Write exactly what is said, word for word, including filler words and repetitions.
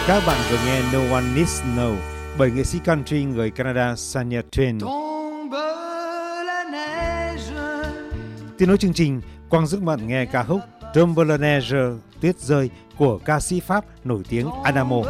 Các bạn vừa nghe No One Needs to Know bởi nghệ sĩ country người Canada Shania Twain. Tiếp nối chương trình, Quang giúp bạn nghe ca khúc Tombe la neige, tuyết rơi của ca sĩ Pháp nổi tiếng Adamo.